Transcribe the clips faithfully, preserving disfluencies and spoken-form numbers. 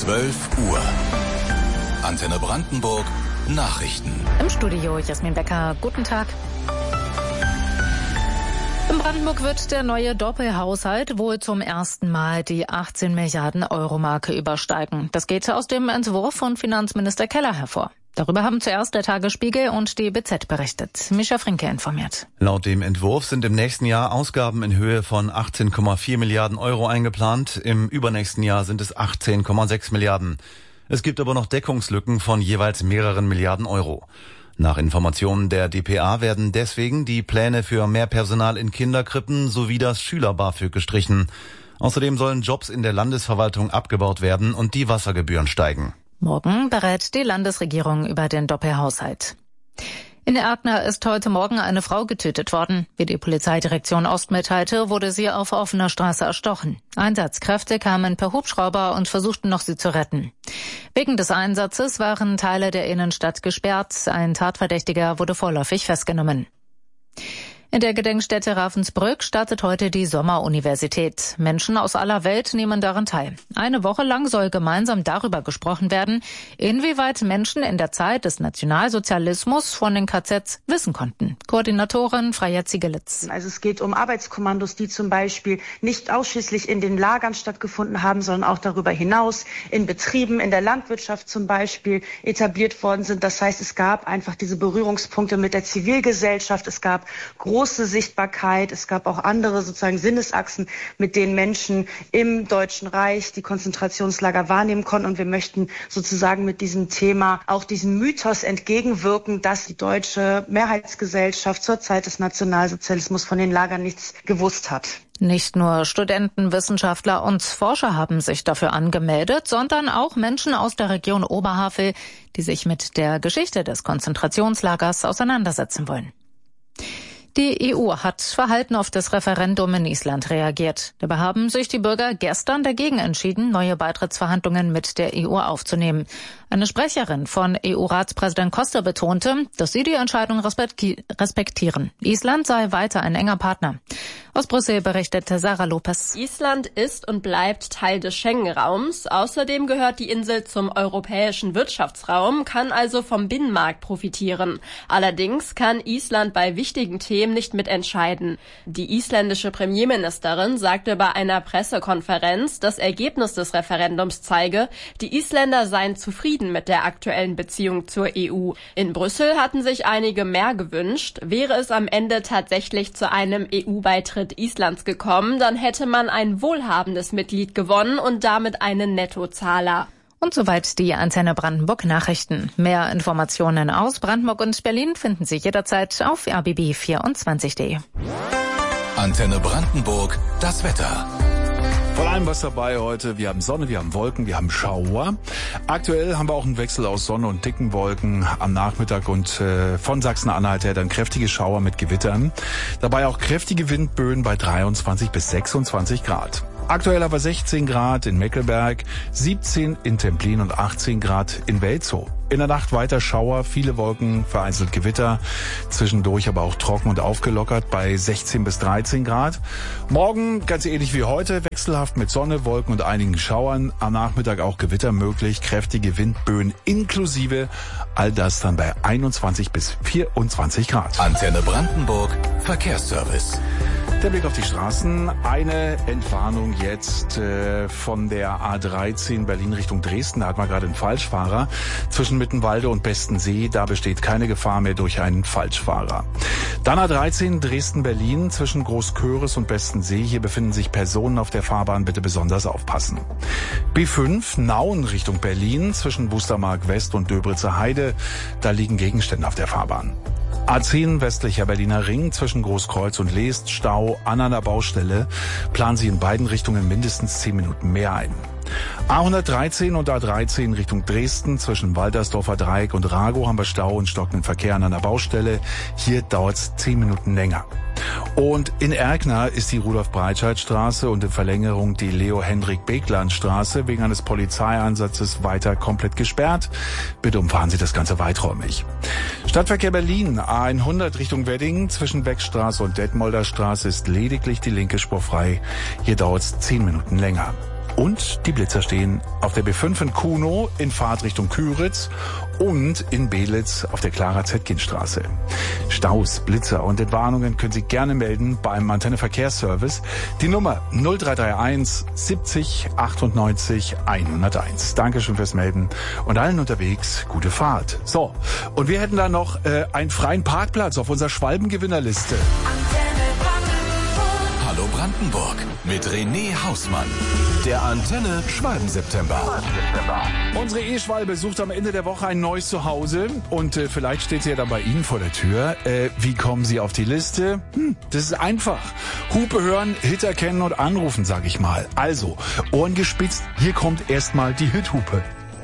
zwölf Uhr. Antenne Brandenburg Nachrichten. Im Studio Jasmin Becker. Guten Tag. In Brandenburg wird der neue Doppelhaushalt wohl zum ersten Mal die achtzehn Milliarden Euro Marke übersteigen. Das geht aus dem Entwurf von Finanzminister Keller hervor. Darüber haben zuerst der Tagesspiegel und die B Z berichtet. Mischa Frinke informiert. Laut dem Entwurf sind im nächsten Jahr Ausgaben in Höhe von achtzehn Komma vier Milliarden Euro eingeplant. Im übernächsten Jahr sind es achtzehn Komma sechs Milliarden. Es gibt aber noch Deckungslücken von jeweils mehreren Milliarden Euro. Nach Informationen der D P A werden deswegen die Pläne für mehr Personal in Kinderkrippen sowie das Schüler-BAföG gestrichen. Außerdem sollen Jobs in der Landesverwaltung abgebaut werden und die Wassergebühren steigen. Morgen berät die Landesregierung über den Doppelhaushalt. In Erkner ist heute Morgen eine Frau getötet worden. Wie die Polizeidirektion Ost mitteilte, wurde sie auf offener Straße erstochen. Einsatzkräfte kamen per Hubschrauber und versuchten noch, sie zu retten. Wegen des Einsatzes waren Teile der Innenstadt gesperrt. Ein Tatverdächtiger wurde vorläufig festgenommen. In der Gedenkstätte Ravensbrück startet heute die Sommeruniversität. Menschen aus aller Welt nehmen daran teil. Eine Woche lang soll gemeinsam darüber gesprochen werden, inwieweit Menschen in der Zeit des Nationalsozialismus von den K Zs wissen konnten. Koordinatorin Freya Ziegelitz. Also es geht um Arbeitskommandos, die zum Beispiel nicht ausschließlich in den Lagern stattgefunden haben, sondern auch darüber hinaus in Betrieben, in der Landwirtschaft zum Beispiel etabliert worden sind. Das heißt, es gab einfach diese Berührungspunkte mit der Zivilgesellschaft. Es gab große große Sichtbarkeit. Es gab auch andere sozusagen Sinnesachsen, mit denen Menschen im Deutschen Reich die Konzentrationslager wahrnehmen konnten. Und wir möchten sozusagen mit diesem Thema auch diesem Mythos entgegenwirken, dass die deutsche Mehrheitsgesellschaft zur Zeit des Nationalsozialismus von den Lagern nichts gewusst hat. Nicht nur Studenten, Wissenschaftler und Forscher haben sich dafür angemeldet, sondern auch Menschen aus der Region Oberhavel, die sich mit der Geschichte des Konzentrationslagers auseinandersetzen wollen. Die E U hat verhalten auf das Referendum in Island reagiert. Dabei haben sich die Bürger gestern dagegen entschieden, neue Beitrittsverhandlungen mit der E U aufzunehmen. Eine Sprecherin von E U-Ratspräsident Costa betonte, dass sie die Entscheidung respektieren. Island sei weiter ein enger Partner. Aus Brüssel berichtete Sarah Lopez. Island ist und bleibt Teil des Schengen-Raums. Außerdem gehört die Insel zum europäischen Wirtschaftsraum, kann also vom Binnenmarkt profitieren. Allerdings kann Island bei wichtigen Themen nicht mitentscheiden. Die isländische Premierministerin sagte bei einer Pressekonferenz, das Ergebnis des Referendums zeige, die Isländer seien zufrieden mit der aktuellen Beziehung zur E U. In Brüssel hatten sich einige mehr gewünscht. Wäre es am Ende tatsächlich zu einem E U-Beitritt Islands gekommen, dann hätte man ein wohlhabendes Mitglied gewonnen und damit einen Nettozahler. Und soweit die Antenne Brandenburg Nachrichten. Mehr Informationen aus Brandenburg und Berlin finden Sie jederzeit auf r b b vierundzwanzig punkt d e. Antenne Brandenburg, das Wetter. Von allem was dabei heute. Wir haben Sonne, wir haben Wolken, wir haben Schauer. Aktuell haben wir auch einen Wechsel aus Sonne und dicken Wolken am Nachmittag und äh, von Sachsen-Anhalt her dann kräftige Schauer mit Gewittern. Dabei auch kräftige Windböen bei dreiundzwanzig bis sechsundzwanzig Grad. Aktuell aber sechzehn Grad in Meckelberg, siebzehn in Templin und achtzehn Grad in Welzow. In der Nacht weiter Schauer, viele Wolken, vereinzelt Gewitter, zwischendurch aber auch trocken und aufgelockert bei sechzehn bis dreizehn Grad. Morgen ganz ähnlich wie heute, wechselhaft mit Sonne, Wolken und einigen Schauern. Am Nachmittag auch Gewitter möglich, kräftige Windböen inklusive. All das dann bei einundzwanzig bis vierundzwanzig Grad. Antenne Brandenburg, Verkehrsservice. Der Blick auf die Straßen. Eine Entwarnung jetzt äh, von der A dreizehn Berlin Richtung Dresden. Da hat man gerade einen Falschfahrer. Zwischen Mittenwalde und Bestensee, da besteht keine Gefahr mehr durch einen Falschfahrer. Dann A dreizehn Dresden-Berlin zwischen Großköris und Bestensee. Hier befinden sich Personen auf der Fahrbahn. Bitte besonders aufpassen. B fünf Nauen Richtung Berlin zwischen Bustermark West und Döberitzer Heide. Da liegen Gegenstände auf der Fahrbahn. A zehn westlicher Berliner Ring zwischen Großkreuz und Leest, Stau an einer Baustelle. Planen Sie in beiden Richtungen mindestens zehn Minuten mehr ein. A hundertdreizehn und A dreizehn Richtung Dresden zwischen Waltersdorfer Dreieck und Ragow haben wir Stau und stockenden Verkehr an einer Baustelle. Hier dauert es zehn Minuten länger. Und in Erkner ist die Rudolf-Breitscheid-Straße und in Verlängerung die Leo-Hendrik-Begland-Straße wegen eines Polizeieinsatzes weiter komplett gesperrt. Bitte umfahren Sie das Ganze weiträumig. Stadtverkehr Berlin, A hundert Richtung Wedding zwischen Beckstraße und Detmolder Straße ist lediglich die linke Spur frei. Hier dauert es zehn Minuten länger. Und die Blitzer stehen auf der B fünf in Kuno in Fahrtrichtung Küritz und in Belitz auf der Clara-Zetkin-Straße. Staus, Blitzer und Entwarnungen können Sie gerne melden beim Antenne Verkehrsservice. Die Nummer null drei drei eins siebzig achtundneunzig hunderteins. Dankeschön fürs Melden und allen unterwegs gute Fahrt. So, und wir hätten da noch äh, einen freien Parkplatz auf unserer Schwalbengewinnerliste. Hallo Brandenburg mit René Hausmann. Der Antenne Schwalben-September. Unsere E-Schwalbe sucht am Ende der Woche ein neues Zuhause und äh, vielleicht steht sie ja dann bei Ihnen vor der Tür. Äh, wie kommen Sie auf die Liste? Hm, das ist einfach. Hupe hören, Hit erkennen und anrufen, sag ich mal. Also, Ohren gespitzt, hier kommt erstmal die Hithupe.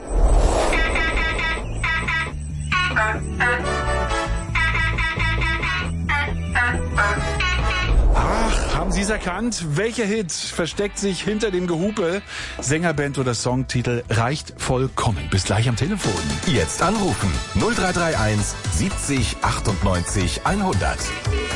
Ach, haben Sie es erkannt? Welcher Hit versteckt sich hinter dem Gehupe? Sängerband oder Songtitel reicht vollkommen. Bis gleich am Telefon. Jetzt anrufen null drei drei eins siebzig achtundneunzig hundert.